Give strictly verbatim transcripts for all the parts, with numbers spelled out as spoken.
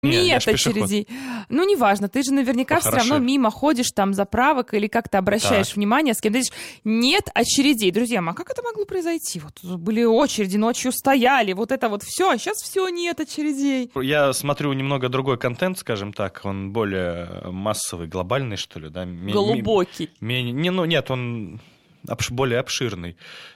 Нет очередей. Ну, неважно, ты же наверняка все равно мимо ходишь там заправок или как-то обращаешь так. внимание, с кем ты идешь. Нет очередей. Друзья, а как это могло произойти? Вот были очереди, ночью стояли, вот это вот все, а сейчас все, нет очередей. Я смотрю немного другой контент, скажем так, он более массовый, глобальный, что ли, да? Глубокий. Менее, не, ну, нет, он более обширный.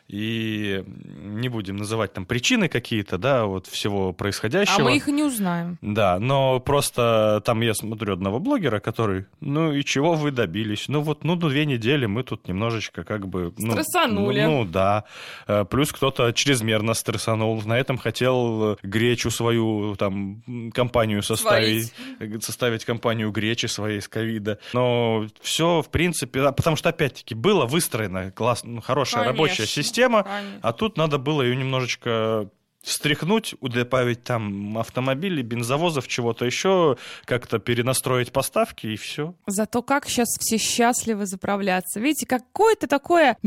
И не будем называть там причины какие-то, да, вот всего происходящего. А мы их и не узнаем. Да, но просто там я смотрю одного блогера, который, ну и чего вы добились? Ну вот, ну две недели мы тут немножечко как бы... Ну, стрессанули. Ну, ну да. Плюс кто-то чрезмерно стрессанул, на этом хотел гречу свою, там, компанию составить, Сварить. составить компанию гречи своей с ковида. Но все, в принципе, потому что, опять-таки, было выстроено классно, хорошая Конечно. рабочая система, Тема, а тут надо было ее немножечко встряхнуть, добавить там автомобили, бензовозов, чего-то еще, как-то перенастроить поставки и все. Зато как сейчас все счастливы заправляться. Видите, какое-то такое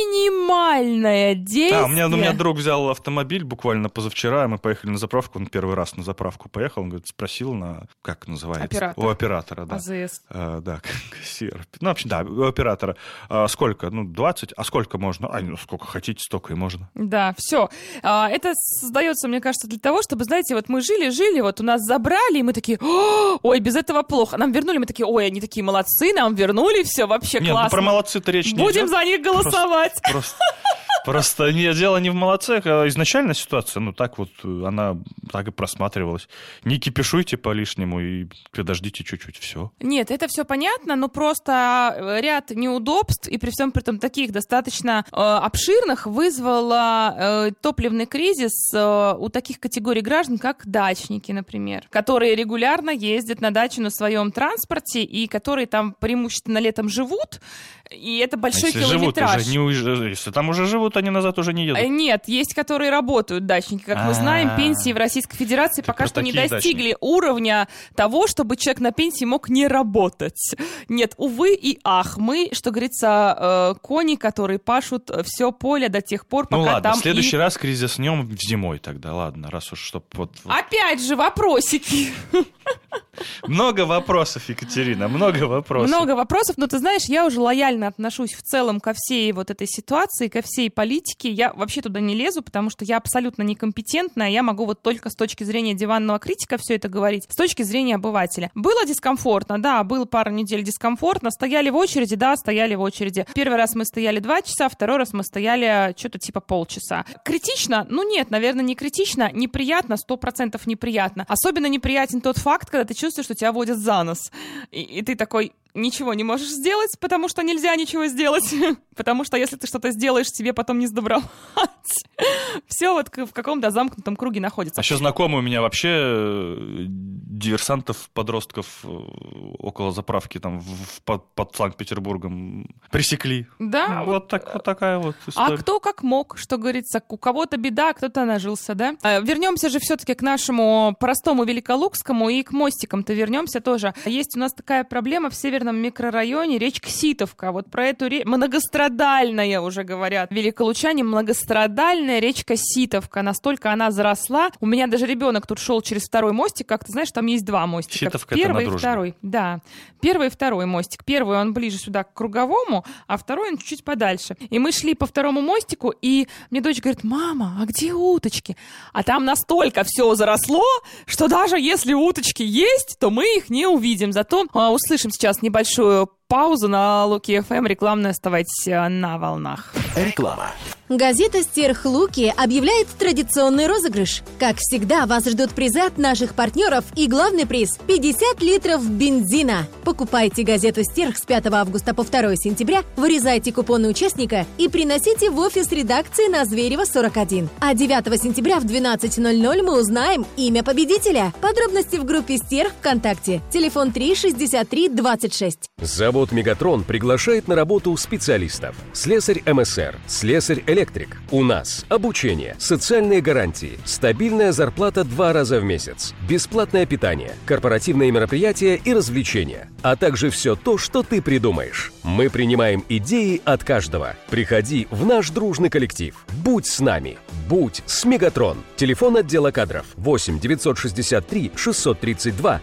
минимальное действие. Да, у меня, у меня друг взял автомобиль буквально позавчера, мы поехали на заправку, он первый раз на заправку поехал, он говорит, спросил на, как называется? Оператор. У оператора, да. АЗС. А, да, кассир. Ну, вообще, да, у оператора. А сколько? Ну, двадцать. А сколько можно? А, ну, сколько хотите, столько и можно. Да, все. А, это создается, мне кажется, для того, чтобы, знаете, вот мы жили-жили, вот у нас забрали, и мы такие, ой, без этого плохо. Нам вернули, мы такие, ой, они такие молодцы, нам вернули, все вообще Нет, классно. Ну, про молодцы-то речь не идет. Будем за них голосовать. Просто, просто, просто нет, дело не в молодцах, а изначально ситуация, ну, так вот, она так и просматривалась. Не кипишуйте по-лишнему и подождите чуть-чуть, все. Нет, это все понятно, но просто ряд неудобств, и при всем при том таких достаточно э, обширных, вызвало э, топливный кризис э, у таких категорий граждан, как дачники, например, которые регулярно ездят на дачу на своем транспорте и которые там преимущественно летом живут, и это большой если километраж. Живут уже, не уезжают, если там уже живут, они назад уже не едут. Нет, есть, которые работают, дачники. Как мы знаем, пенсии в Российской Федерации пока что не достигли уровня того, чтобы человек на пенсии мог не работать. Нет, увы и ах, мы, что говорится, кони, которые пашут все поле до тех пор, пока там... Ну ладно, там в следующий и... раз кризиснем зимой тогда, ладно, раз уж чтоб вот... Опять же, вопросики. Много вопросов, Екатерина, много вопросов. Много вопросов, но ты знаешь, я уже лояльно отношусь в целом ко всей вот этой ситуации, ко всей политике. Я вообще туда не лезу, потому что я абсолютно некомпетентная, я могу вот только с точки зрения диванного критика все это говорить, с точки зрения обывателя. Было дискомфортно, да, было пару недель дискомфортно, стояли в очереди, да, стояли в очереди. Первый раз мы стояли два часа, второй раз мы стояли что-то типа полчаса. Критично? Ну нет, наверное, не критично, неприятно, сто процентов неприятно. Особенно неприятен тот факт, когда ты чувствуешь, что тебя водят за нос. И, и ты такой... ничего не можешь сделать, потому что нельзя ничего сделать. Потому что если ты что-то сделаешь, тебе потом не сдобровать. Все вот в каком-то замкнутом круге находится. А еще знакомые у меня вообще диверсантов, подростков около заправки там в, под, под Санкт-Петербургом пресекли. Да. Вот, так, вот такая вот история. А кто как мог, что говорится, у кого-то беда, кто-то нажился, да? Вернемся же все-таки к нашему простому Великолукскому и к мостикам-то вернемся тоже. Есть у нас такая проблема в северном микрорайоне, речка Ситовка. Вот про эту речку, многострадальная уже говорят великолучане, многострадальная речка Ситовка. Настолько она заросла. У меня даже ребенок тут шел через второй мостик, как ты знаешь, там есть два мостика. Ситовка Первый это на и второй. Да. Первый и второй мостик. Первый он ближе сюда к круговому, а второй он чуть-чуть подальше. И мы шли по второму мостику, и мне дочь говорит: мама, а где уточки? А там настолько все заросло, что даже если уточки есть, то мы их не увидим. Зато а, услышим сейчас небольшую паузу на Луки эф эм. Рекламная, оставайтесь на волнах. Реклама. Газета «Стерх Луки» объявляет традиционный розыгрыш. Как всегда, вас ждут призы от наших партнеров и главный приз – пятьдесят литров бензина. Покупайте газету «Стерх» с пятого августа по второе сентября, вырезайте купоны участника и приносите в офис редакции на Зверева сорок один. А девятого сентября в двенадцать ноль ноль мы узнаем имя победителя. Подробности в группе «Стерх» ВКонтакте. Телефон три шестьдесят три двадцать шесть. Завод Завод «Мегатрон» приглашает на работу специалистов. Слесарь эм эс эр, слесарь-электрик. У нас обучение, социальные гарантии, стабильная зарплата два раза в месяц, бесплатное питание, корпоративные мероприятия и развлечения, а также все то, что ты придумаешь. Мы принимаем идеи от каждого. Приходи в наш дружный коллектив. Будь с нами. Будь с «Мегатрон». Телефон отдела кадров восемь девятьсот шестьдесят три шестьсот тридцать два